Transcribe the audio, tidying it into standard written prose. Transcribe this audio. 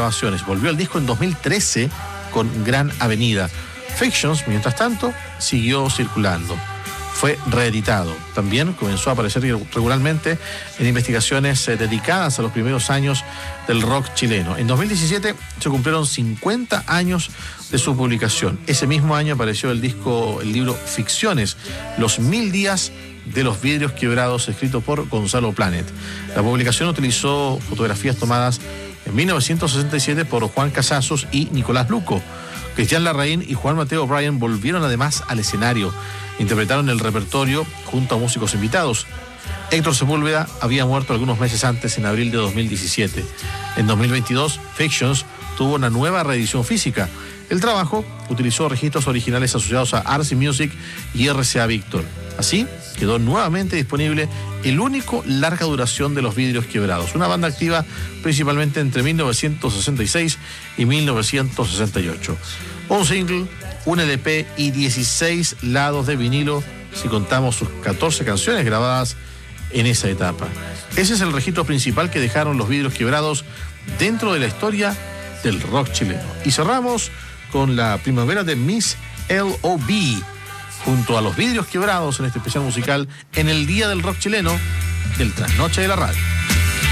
grabaciones. Volvió al disco en 2013 con Gran Avenida. Fictions, mientras tanto, siguió circulando. Fue reeditado. También comenzó a aparecer regularmente en investigaciones dedicadas a los primeros años del rock chileno. En 2017 se cumplieron 50 años de su publicación. Ese mismo año apareció el libro Ficciones, los 1000 días de los vidrios quebrados, escrito por Gonzalo Planet. La publicación utilizó fotografías tomadas en 1967 por Juan Casazos y Nicolás Luco. Cristian Larraín y Juan Mateo Bryan volvieron además al escenario. Interpretaron el repertorio junto a músicos invitados. Héctor Sepúlveda había muerto algunos meses antes, en abril de 2017. En 2022, Fictions tuvo una nueva reedición física. El trabajo utilizó registros originales asociados a Artsy Music y RCA Víctor. Así quedó nuevamente disponible el único larga duración de los vidrios quebrados, una banda activa principalmente entre 1966 y 1968. Un single, un LP y 16 lados de vinilo, si contamos sus 14 canciones grabadas en esa etapa. Ese es el registro principal que dejaron los vidrios quebrados dentro de la historia del rock chileno. Y cerramos con la primavera de Miss L.O.B., junto a los vidrios quebrados en este especial musical en el Día del Rock Chileno del Trasnoche de la Radio.